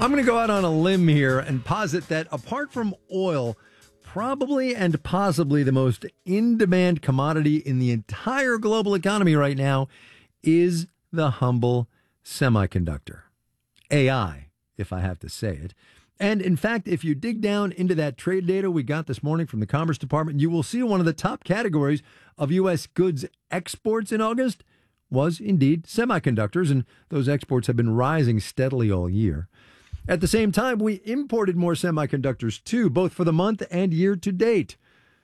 I'm going to go out on a limb here and posit that apart from oil, probably and possibly the most in-demand commodity in the entire global economy right now is the humble semiconductor. AI, if I have to say it. And in fact, if you dig down into that trade data we got this morning from the Commerce Department, you will see one of the top categories of U.S. goods exports in August was indeed semiconductors, and those exports have been rising steadily all year. At the same time, we imported more semiconductors too, both for the month and year to date.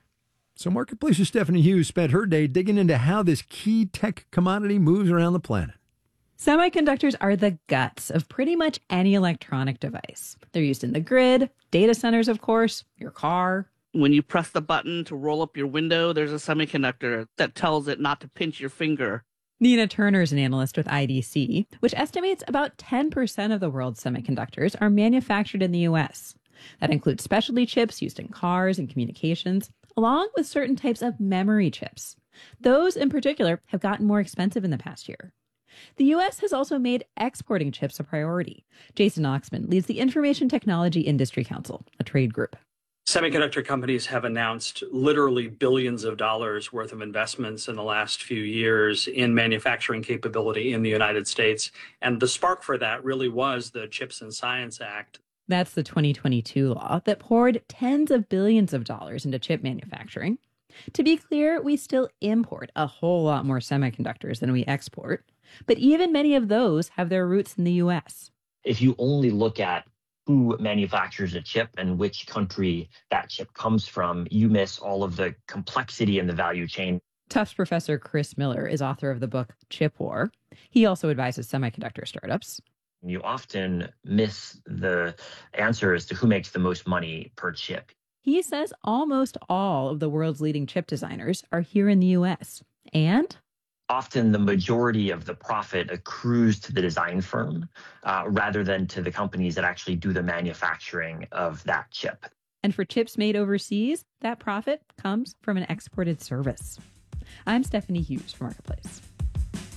So Marketplace's Stephanie Hughes spent her day digging into how this key tech commodity moves around the planet. Semiconductors are the guts of pretty much any electronic device. They're used in the grid, data centers, of course, your car. When you press the button to roll up your window, there's a semiconductor that tells it not to pinch your finger. Nina Turner is an analyst with IDC, which estimates about 10% of the world's semiconductors are manufactured in the U.S. That includes specialty chips used in cars and communications, along with certain types of memory chips. Those, in particular, have gotten more expensive in the past year. The U.S. has also made exporting chips a priority. Jason Oxman leads the Information Technology Industry Council, a trade group. Semiconductor companies have announced literally billions of dollars worth of investments in the last few years in manufacturing capability in the United States. And the spark for that really was the CHIPS and Science Act. That's the 2022 law that poured tens of billions of dollars into chip manufacturing. To be clear, we still import a whole lot more semiconductors than we export, but even many of those have their roots in the U.S. If you only look at who manufactures a chip and which country that chip comes from, you miss all of the complexity in the value chain. Tufts professor Chris Miller is author of the book Chip War. He also advises semiconductor startups. You often miss the answer as to who makes the most money per chip. He says almost all of the world's leading chip designers are here in the U.S. And often the majority of the profit accrues to the design firm rather than to the companies that actually do the manufacturing of that chip. And for chips made overseas, that profit comes from an exported service. I'm Stephanie Hughes for Marketplace.